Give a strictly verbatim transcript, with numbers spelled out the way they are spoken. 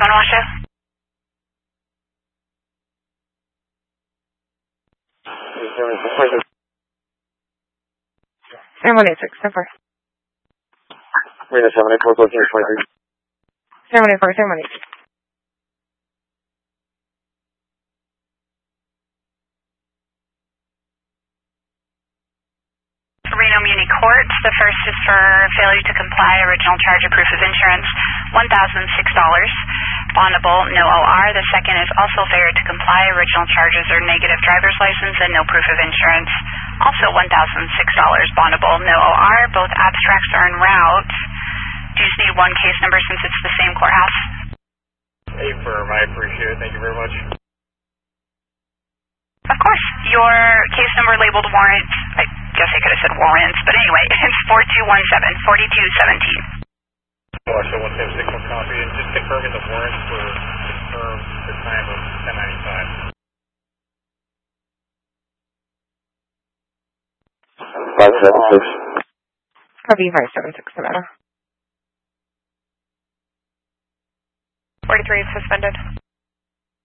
Washoe. seven one eight six, ten four. Marina seven eight four, closing your twenty-three. seven one eight four, seven one eight six. Reno Muni Court. The first is for failure to comply, original charge of proof of insurance, one thousand six dollars. Bondable, no O R. The second is also failure to comply, original charges are negative driver's license and no proof of insurance, also one thousand six dollars. Bondable, no O R. Both abstracts are en route. Do you just need one case number since it's the same courthouse? A firm, I appreciate it. Thank you very much. Of course. Your case number labeled warrant, I guess I could have said warrants, but anyway, it's four two one seven, four two one seven. Washoe one seven six one copy, and just confirming the warrants were confirmed the time of ten ninety-five. five seven six. Copy five seven six, Savannah. forty-three is suspended.